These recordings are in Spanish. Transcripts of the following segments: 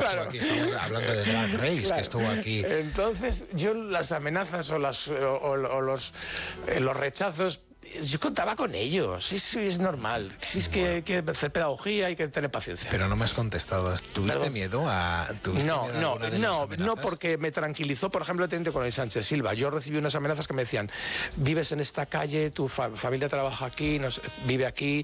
claro. Aquí estamos hablando de Drag Race, claro, que estuvo aquí. Entonces, yo las amenazas o los rechazos, yo contaba con ellos. Eso es normal. Si es que hay que hacer pedagogía, hay que tener paciencia. Pero no me has contestado. ¿Tuviste miedo a...? No, porque me tranquilizó, por ejemplo, el teniente coronel Sánchez Silva. Yo recibí unas amenazas que me decían: vives en esta calle, tu familia trabaja aquí, vive aquí,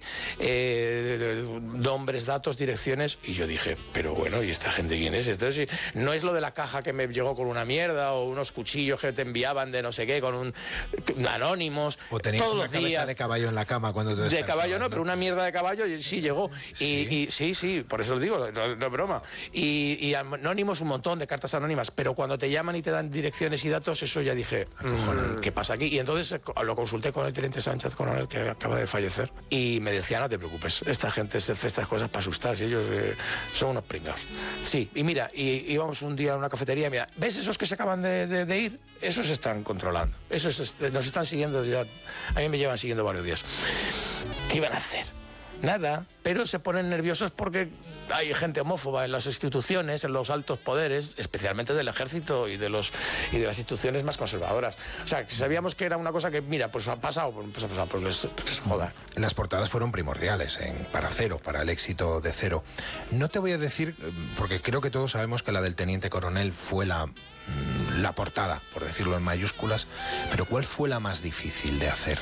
nombres, datos, direcciones. Y yo dije, pero bueno, ¿y esta gente quién es? Entonces, no es lo de la caja que me llegó con una mierda, o unos cuchillos que te enviaban de no sé qué, con anónimos. O tenías una cabeza de caballo en la cama cuando te despertabas. De caballo no, pero una mierda de caballo sí llegó. ¿Sí? Sí, por eso lo digo, no es broma. Y anónimos, un montón de cartas anónimas, pero cuando te llaman y te dan direcciones y datos, eso ya dije, ¿qué pasa aquí? Y entonces lo consulté con el teniente Sánchez Coronel, que acaba de fallecer, y me decía, no te preocupes, esta gente se hace estas cosas para asustarse, ellos son unos pringados. Sí, y mira, íbamos un día a una cafetería, mira, ¿ves esos que se acaban de ir? Esos se están controlando, nos están siguiendo ya, a mí me llevan siguiendo varios días. ¿Qué iban a hacer? Nada, pero se ponen nerviosos porque hay gente homófoba en las instituciones, en los altos poderes, especialmente del ejército y de las instituciones más conservadoras. O sea, que sabíamos que era una cosa que, mira, pues ha pasado, pues les joda. Las portadas fueron primordiales para el éxito de Cero. No te voy a decir, porque creo que todos sabemos que la del teniente coronel fue la portada, por decirlo en mayúsculas, pero ¿cuál fue la más difícil de hacer?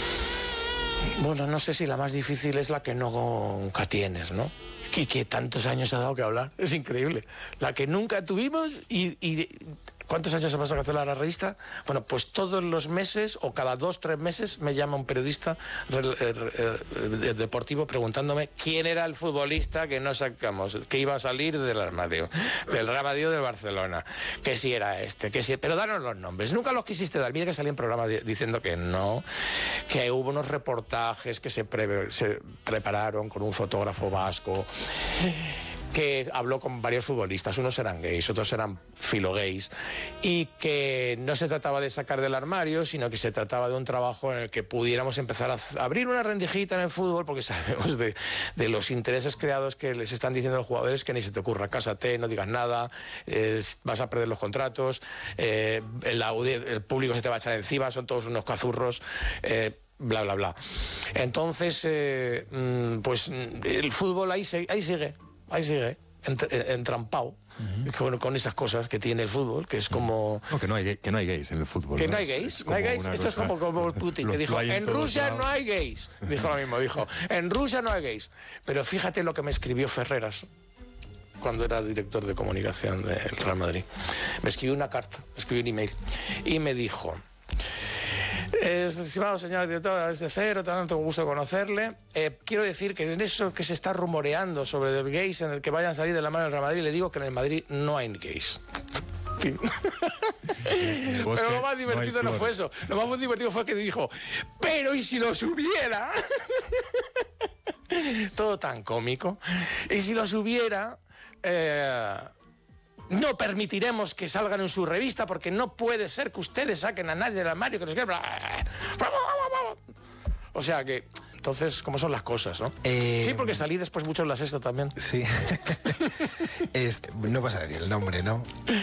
Bueno, no sé si la más difícil es la que nunca tienes, ¿no? Y que tantos años ha dado que hablar. Es increíble. La que nunca tuvimos y ¿cuántos años ha pasado que hacer la revista? Bueno, pues todos los meses o cada 2-3 meses me llama un periodista deportivo preguntándome quién era el futbolista que no sacamos, que iba a salir del armario, del Real Madrid o del Barcelona, que si era que si, pero danos los nombres. Nunca los quisiste dar. Mira que salí en programas diciendo que no, que hubo unos reportajes que se prepararon con un fotógrafo vasco que habló con varios futbolistas, unos eran gays, otros eran filogays, y que no se trataba de sacar del armario, sino que se trataba de un trabajo en el que pudiéramos empezar a abrir una rendijita en el fútbol, porque sabemos de los intereses creados que les están diciendo a los jugadores que ni se te ocurra, cásate, no digas nada, vas a perder los contratos, el público se te va a echar encima, son todos unos cazurros, bla, bla, bla. Entonces, pues el fútbol ahí sigue, entrampado, con esas cosas que tiene el fútbol, que es como... No, que no hay gays en el fútbol. Que no hay gays, no hay gays. Esto es como Putin, que dijo, en Rusia no hay gays. Dijo lo mismo, en Rusia no hay gays. Pero fíjate lo que me escribió Ferreras cuando era director de comunicación del Real Madrid. Me escribió una carta, me escribió un email, y me dijo... Estimado señor director, es de Cero, tanto gusto conocerle. Quiero decir que en eso que se está rumoreando sobre el gays en el que vayan a salir de la mano del Real Madrid, le digo que en el Madrid no hay gays. Pero lo más divertido no fue eso. Lo más divertido fue que dijo, pero ¿y si los hubiera? Todo tan cómico. Y si los hubiera... no permitiremos que salgan en su revista porque no puede ser que ustedes saquen a nadie del armario que nos quiera... O sea que, entonces, ¿cómo son las cosas, no? Sí, porque salí después mucho en La Sexta también. Sí. No vas a decir el nombre, ¿no?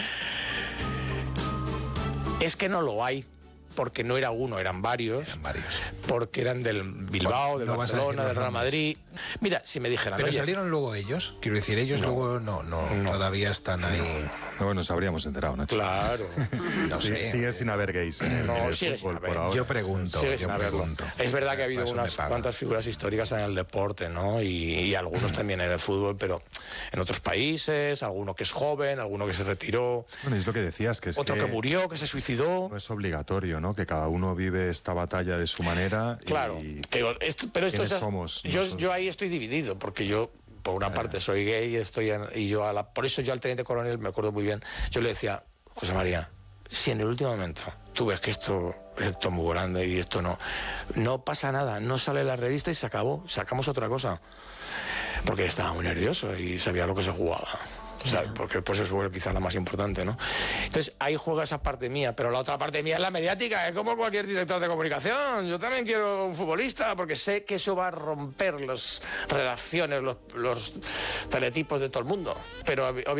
Es que no lo hay. Porque no era uno, eran varios. Porque eran del Bilbao, del Barcelona, del Real Madrid. Mira, si me dijeran... Pero salieron luego ellos. Quiero decir, ellos luego no, todavía están ahí. No, nos habríamos enterado, Nacho. Claro. No sé. Sigue sin haber gays en el fútbol por ahora. Yo pregunto. Es verdad que ha habido unas cuantas figuras históricas en el deporte, ¿no? Y algunos también en el fútbol, pero en otros países, alguno que es joven, alguno que se retiró. Bueno, es lo que decías, que es otro que murió, que se suicidó. No es obligatorio, ¿no? Que cada uno vive esta batalla de su manera. Claro, pero esto somos yo ahí estoy dividido, porque yo por una parte soy gay por eso yo al teniente coronel me acuerdo muy bien, yo le decía, José María, si en el último momento tú ves que esto es muy grande y esto no pasa nada, no sale la revista y se acabó, sacamos otra cosa, porque estaba muy nervioso y sabía lo que se jugaba. O sea, porque pues eso es quizá la más importante, ¿no? Entonces ahí juega esa parte mía, pero la otra parte mía es la mediática, es como cualquier director de comunicación. Yo también quiero un futbolista porque sé que eso va a romper las redacciones, los teletipos de todo el mundo, pero obviamente